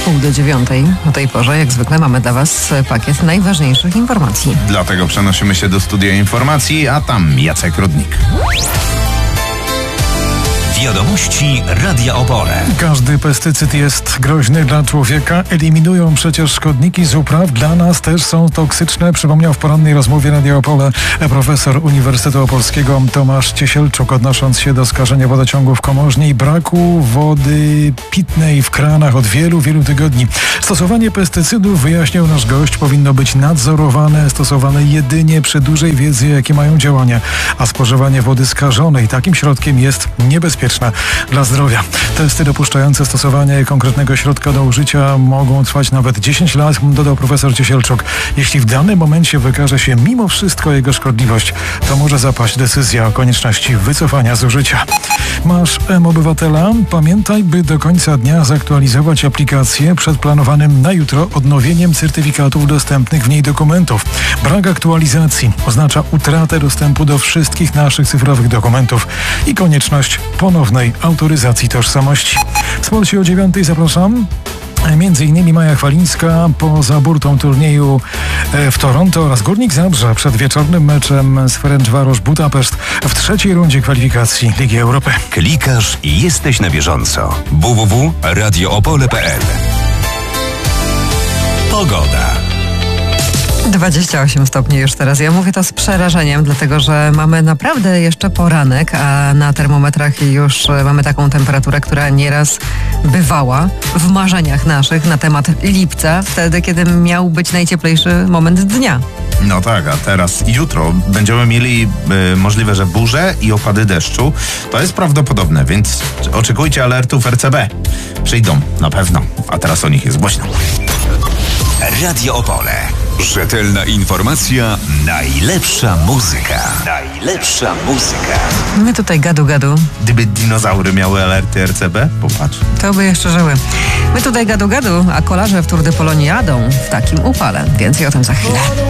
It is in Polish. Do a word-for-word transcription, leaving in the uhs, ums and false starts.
Pół do dziewiątej. O tej porze, jak zwykle, mamy dla Was pakiet najważniejszych informacji. Dlatego przenosimy się do studia informacji, a tam Jacek Rudnik. Wiadomości Radia Opole. Każdy pestycyd jest groźny dla człowieka. Eliminują przecież szkodniki z upraw. Dla nas też są toksyczne. Przypomniał w porannej rozmowie Radia Opole profesor Uniwersytetu Opolskiego Tomasz Ciesielczuk, odnosząc się do skażenia wodociągów Komorznie i braku wody pitnej w kranach od wielu, wielu tygodni. Stosowanie pestycydów, wyjaśniał nasz gość, powinno być nadzorowane, stosowane jedynie przy dużej wiedzy, jakie mają działania, a spożywanie wody skażonej takim środkiem jest niebezpieczne dla zdrowia. Testy dopuszczające stosowanie konkretnego środka do użycia mogą trwać nawet dziesięć lat, dodał profesor Ciesielczuk. Jeśli w danym momencie wykaże się mimo wszystko jego szkodliwość, to może zapaść decyzja o konieczności wycofania z użycia. Masz M-Obywatela? Pamiętaj, by do końca dnia zaktualizować aplikację przed planowanym na jutro odnowieniem certyfikatów dostępnych w niej dokumentów. Brak aktualizacji oznacza utratę dostępu do wszystkich naszych cyfrowych dokumentów i konieczność ponownej autoryzacji tożsamości. W sporcie o dziewiątej zapraszam. Między innymi Maja Chwalińska poza burtą turnieju w Toronto oraz Górnik Zabrze przed wieczornym meczem z Ferencvaros Budapeszt w trzeciej rundzie kwalifikacji Ligi Europy. Klikasz i jesteś na bieżąco. w w w kropka radio opole kropka p l. Pogoda. dwadzieścia osiem stopni już teraz. Ja mówię to z przerażeniem, dlatego że mamy naprawdę jeszcze poranek, a na termometrach już mamy taką temperaturę, która nieraz bywała w marzeniach naszych na temat lipca, wtedy, kiedy miał być najcieplejszy moment dnia. No tak, a teraz jutro będziemy mieli y, możliwe, że burze i opady deszczu. To jest prawdopodobne, więc oczekujcie alertów R C B. Przyjdą, na pewno, a teraz o nich jest głośno. Radio Opole. Rzetelna informacja, najlepsza muzyka. Najlepsza muzyka. My tutaj gadu gadu. Gdyby dinozaury miały alerty R C B, popatrz. To by jeszcze żyły. My tutaj gadu gadu, a kolarze w Tour de Pologne jadą w takim upale. Więcej o tym za chwilę.